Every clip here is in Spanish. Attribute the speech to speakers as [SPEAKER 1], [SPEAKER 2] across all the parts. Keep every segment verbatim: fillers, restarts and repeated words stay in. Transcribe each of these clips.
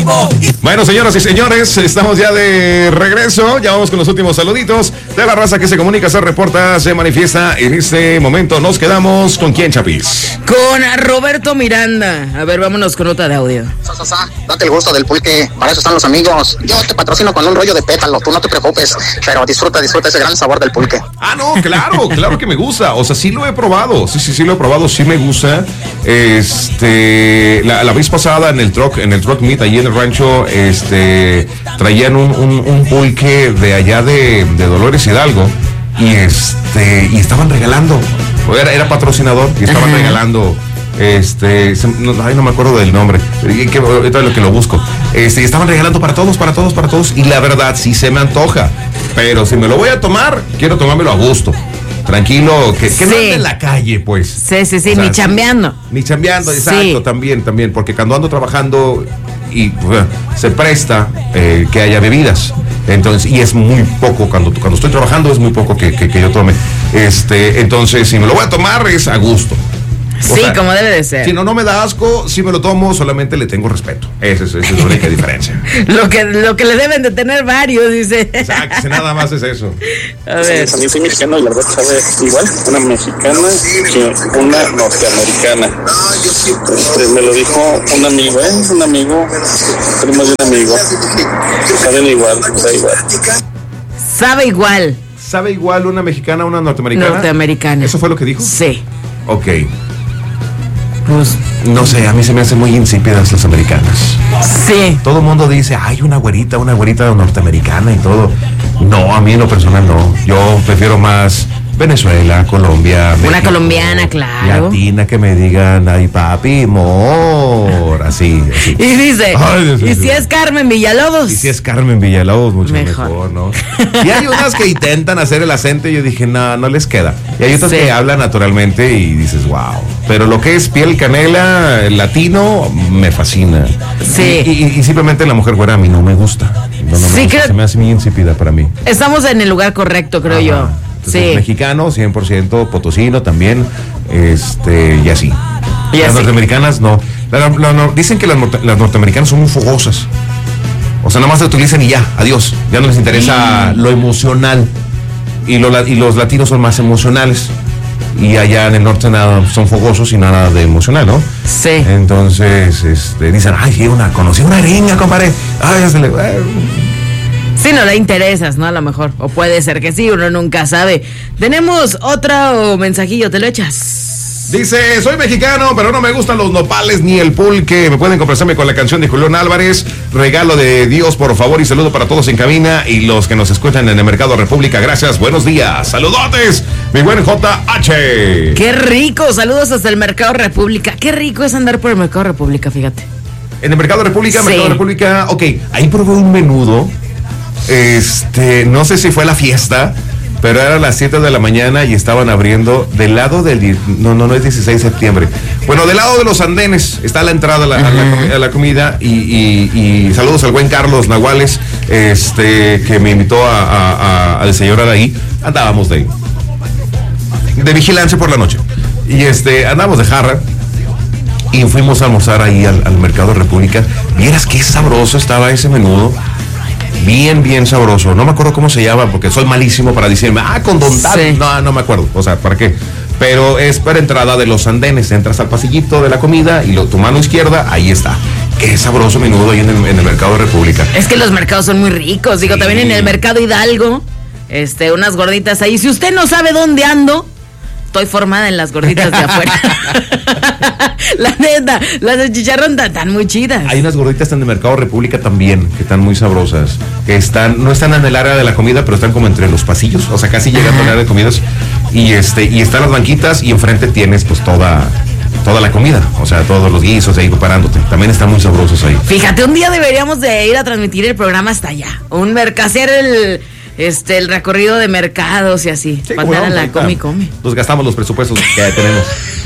[SPEAKER 1] vivo.
[SPEAKER 2] Bueno, señoras y señores, estamos ya de regreso. Ya vamos con los últimos saluditos de la raza que se comunica, se reporta, se manifiesta. En este momento nos quedamos con quién, Chapis.
[SPEAKER 3] Con Roberto Miranda. A ver, vámonos con nota de audio.
[SPEAKER 4] Sa, sa, sa. Date el gusto del pulque, para eso están los amigos. Yo te patrocino con un rollo de pétalo, tú no te preocupes, pero disfruta, disfruta ese gran sabor del pulque.
[SPEAKER 2] Ah, no, claro, claro que me gusta. O sea, sí lo he probado. Sí, sí, sí lo he probado, sí me gusta. Este, la, la vez pasada en el truck, en el truck meet, allí en el rancho, este, traían un, un, un pulque de allá de, de Dolores Hidalgo. Y este, y estaban regalando. Era, era patrocinador y estaban Ajá. regalando. Este, no, ay, no me acuerdo del nombre, que, ahorita es lo que lo busco. Este, estaban regalando para todos, para todos, para todos. Y la verdad, sí se me antoja. Pero si me lo voy a tomar, quiero tomármelo a gusto. Tranquilo, que, que sí. no ande en la calle, pues.
[SPEAKER 3] Sí, sí, sí,
[SPEAKER 2] o sea,
[SPEAKER 3] ni chambeando.
[SPEAKER 2] Sí, ni chambeando, exacto,
[SPEAKER 3] sí.
[SPEAKER 2] también, también. Porque cuando ando trabajando y uh, se presta eh, que haya bebidas. Entonces, y es muy poco, cuando, cuando estoy trabajando es muy poco que, que, que yo tome. Este, entonces, si me lo voy a tomar es a gusto.
[SPEAKER 3] O sí, sea, como debe de ser.
[SPEAKER 2] Si no, no me da asco, si me lo tomo, solamente le tengo respeto. Esa es, esa es la única diferencia.
[SPEAKER 3] lo, que, lo que le deben de tener varios, dice.
[SPEAKER 2] Exacto, nada más es eso.
[SPEAKER 3] A ver.
[SPEAKER 5] A mí soy mexicano y la verdad sabe igual una mexicana que una norteamericana. Este, me lo dijo un amigo, ¿eh? Un amigo, primo de un amigo. Saben igual, sabe igual.
[SPEAKER 3] Sabe igual.
[SPEAKER 2] ¿Sabe igual una mexicana a una norteamericana?
[SPEAKER 3] Norteamericana.
[SPEAKER 2] ¿Eso fue lo que dijo?
[SPEAKER 3] Sí.
[SPEAKER 2] Ok.
[SPEAKER 3] Pues,
[SPEAKER 2] no sé, a mí se me hacen muy insípidas las americanas.
[SPEAKER 3] Sí.
[SPEAKER 2] Todo el mundo dice, ay, una güerita, una güerita norteamericana y todo. No, a mí en lo personal no. Yo prefiero más Venezuela, Colombia,
[SPEAKER 3] México, una colombiana, claro.
[SPEAKER 2] Latina, que me digan, ay, papi, amor. Así, así.
[SPEAKER 3] Y dice,
[SPEAKER 2] ay, Dios,
[SPEAKER 3] ¿y
[SPEAKER 2] Dios,
[SPEAKER 3] si
[SPEAKER 2] Dios.
[SPEAKER 3] es Carmen Villalobos?
[SPEAKER 2] Y si es Carmen Villalobos, mucho mejor,
[SPEAKER 3] mejor
[SPEAKER 2] ¿no? Y hay unas que intentan hacer el acento y yo dije, no, no les queda. Y hay otras sí. que hablan naturalmente y dices, wow. Pero lo que es piel canela, el latino, me fascina.
[SPEAKER 3] Sí.
[SPEAKER 2] Y, y, y simplemente la mujer güera a mí no me gusta. No, no me
[SPEAKER 3] sí,
[SPEAKER 2] gusta.
[SPEAKER 3] Creo...
[SPEAKER 2] Se me hace muy insípida para mí.
[SPEAKER 3] Estamos en el lugar correcto, creo Ajá. yo.
[SPEAKER 2] Entonces,
[SPEAKER 3] sí.
[SPEAKER 2] mexicano, cien por ciento, potosino también, este, y así.
[SPEAKER 3] Y
[SPEAKER 2] las
[SPEAKER 3] así.
[SPEAKER 2] norteamericanas no. La, la, la, dicen que las, norte, las norteamericanas son muy fogosas. O sea, nada más te utilizan y ya, adiós. Ya no les interesa mm. lo emocional. Y, lo, y los latinos son más emocionales. Y allá en el norte nada, son fogosos y nada de emocional, ¿no?
[SPEAKER 3] Sí.
[SPEAKER 2] Entonces, este, dicen, ay, sí, una, conocí una gringa, compadre. Ay, se le...
[SPEAKER 3] Sí, no le interesas, ¿no? A lo mejor. O puede ser que sí, uno nunca sabe. Tenemos otro mensajillo, ¿te lo echas?
[SPEAKER 2] Dice, soy mexicano, pero no me gustan los nopales ni el pulque. Me pueden complacerme con la canción de Julián Álvarez. Regalo de Dios, por favor, y saludo para todos en cabina y los que nos escuchan en el Mercado República. Gracias, buenos días. Saludotes, mi buen J H.
[SPEAKER 3] Qué rico, saludos hasta el Mercado República. Qué rico es andar por el Mercado República, fíjate.
[SPEAKER 2] En el Mercado República,
[SPEAKER 3] sí.
[SPEAKER 2] Mercado República, ok, ahí probé un menudo. Este, no sé si fue la fiesta, pero era las siete de la mañana y estaban abriendo del lado del, no, no, no es dieciséis de septiembre. Bueno, del lado de los andenes está la entrada a la, a la, a la comida y, y, y saludos al buen Carlos Nahuales, este, que me invitó a, a, a, a desayunar ahí. Andábamos de, de vigilancia por la noche y este, andábamos de jarra. Y fuimos a almorzar ahí al, al Mercado República. Vieras qué sabroso estaba ese menudo. Bien, bien sabroso. No me acuerdo cómo se llama porque soy malísimo para decirme, ah, con don tal. Sí. No, no me acuerdo. O sea, ¿para qué? Pero es para entrada de los andenes. Entras al pasillito de la comida y lo, tu mano izquierda, ahí está. Qué sabroso menudo ahí en el, en el Mercado República.
[SPEAKER 3] Es que los mercados son muy ricos. Digo, sí. También en el Mercado Hidalgo, este, unas gorditas ahí. Si usted no sabe dónde ando, estoy formada en las gorditas de afuera. La neta, las de chicharrón están muy chidas.
[SPEAKER 2] Hay unas gorditas en el Mercado República también, que están muy sabrosas. Que están, no están en el área de la comida, pero están como entre los pasillos, o sea, casi llegando al área de comidas. Y este, y están las banquitas y enfrente tienes pues toda, toda la comida. O sea, todos los guisos ahí preparándote. También están muy sabrosos ahí.
[SPEAKER 3] Fíjate, un día deberíamos de ir a transmitir el programa hasta allá. Un mercado, hacer el... Este, el recorrido de mercados y así.
[SPEAKER 2] Sí,
[SPEAKER 3] para andar a la come y come.
[SPEAKER 2] Nos gastamos los presupuestos que tenemos.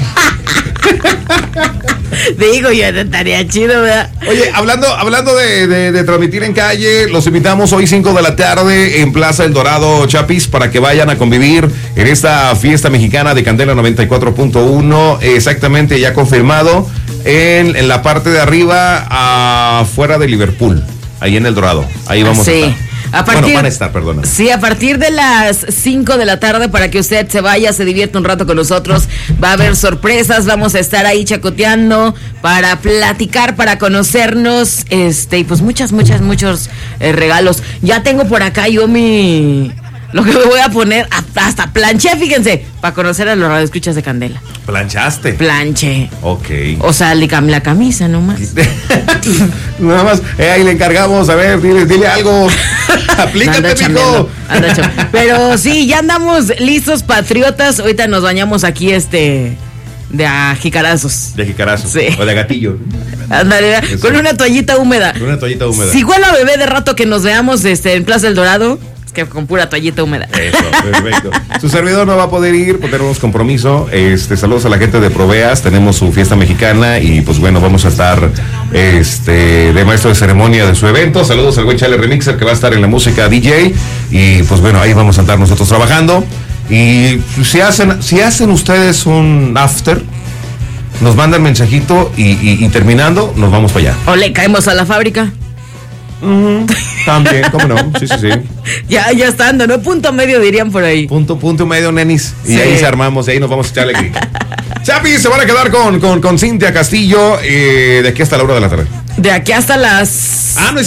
[SPEAKER 3] Digo, yo estaría chido, ¿verdad?
[SPEAKER 2] Oye, hablando, hablando de, de, de transmitir en calle, los invitamos hoy cinco de la tarde en Plaza El Dorado, Chapis, para que vayan a convivir en esta fiesta mexicana de Candela noventa y cuatro punto uno. Exactamente, ya confirmado. en, en la parte de arriba, afuera de Liverpool, ahí en El Dorado. Ahí vamos
[SPEAKER 3] sí.
[SPEAKER 2] a estar.
[SPEAKER 3] A partir,
[SPEAKER 2] bueno, van a estar, perdona.
[SPEAKER 3] Sí, a partir de las cinco de la tarde para que usted se vaya, se divierta un rato con nosotros. Va a haber sorpresas, vamos a estar ahí chacoteando para platicar, para conocernos, este, y pues muchas, muchas, muchos eh, regalos. Ya tengo por acá yo mi... Lo que me voy a poner, hasta planché, fíjense, para conocer a los radioescuchas de Candela.
[SPEAKER 2] ¿Planchaste?
[SPEAKER 3] Planché.
[SPEAKER 2] Ok.
[SPEAKER 3] O sea, la camisa nomás.
[SPEAKER 2] Nada más, eh, ahí le encargamos, a ver, dile, dile algo. Aplícate, mijo.
[SPEAKER 3] Pero sí, ya andamos listos, patriotas. Ahorita nos bañamos aquí, este... de a jicarazos.
[SPEAKER 2] De jicarazos.
[SPEAKER 3] Sí.
[SPEAKER 2] O de gatillo.
[SPEAKER 3] Ándale, con una toallita húmeda.
[SPEAKER 2] Con una toallita húmeda.
[SPEAKER 3] Si huele a bebé de rato que nos veamos este, en Plaza del Dorado, es que con pura toallita húmeda.
[SPEAKER 2] Eso, perfecto. Su servidor no va a poder ir, pues tenemos compromiso. Este, saludos a la gente de Proveas, tenemos su fiesta mexicana y pues bueno, vamos a estar este de maestro de ceremonia de su evento. Saludos al buen Chale Remixer que va a estar en la música D J y pues bueno, ahí vamos a estar nosotros trabajando. Y si hacen, si hacen ustedes un after, nos mandan mensajito y, y, y terminando, nos vamos para allá.
[SPEAKER 3] O le caemos a la fábrica.
[SPEAKER 2] Uh-huh. También, cómo no, sí, sí, sí.
[SPEAKER 3] Ya, ya estando, ¿no? Punto medio dirían por ahí.
[SPEAKER 2] Punto, punto medio, nenis. Y
[SPEAKER 3] sí.
[SPEAKER 2] ahí se armamos, y ahí nos vamos a echarle clic. Chapi, se van a quedar con, con, con Cintia Castillo eh, de aquí hasta la hora de la tarde.
[SPEAKER 3] De aquí hasta las...
[SPEAKER 2] Ah, no es